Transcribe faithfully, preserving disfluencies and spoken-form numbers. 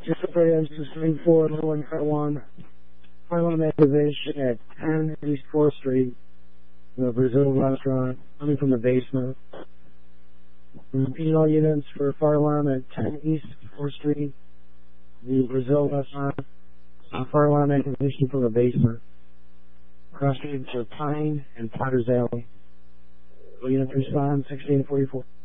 Just for instance, three four one one. Fire alarm activation at ten East fourth Street. The Brazil restaurant coming from the basement. Repeat all units for fire alarm at ten East fourth Street. The Brazil restaurant. Fire alarm activation from the basement. Cross street to Pine and Potter's Alley. Units respond sixteen forty-four.